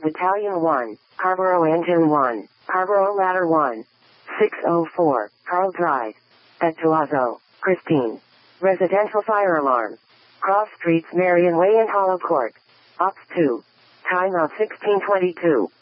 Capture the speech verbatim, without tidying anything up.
Battalion one, Harborough Engine one, Harborough Ladder one, six oh four, Carl Drive. At Tuazo, Christine. Residential fire alarm. Cross Streets, Marion Way and Hollow Court. Ops two. Time of sixteen twenty-two.